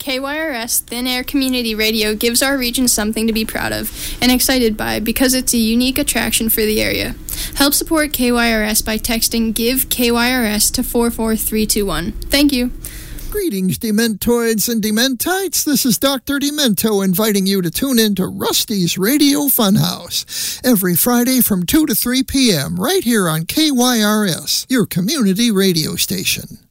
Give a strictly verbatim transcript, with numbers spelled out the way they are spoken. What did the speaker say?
K Y R S Thin Air Community Radio gives our region something to be proud of and excited by because it's a unique attraction for the area. Help support K Y R S by texting GIVE K Y R S to four four three two one. Thank you. Greetings, Dementoids and Dementites. This is Doctor Demento inviting you to tune in to Rusty's Radio Funhouse every Friday from two to three p.m. right here on K Y R S, your community radio station.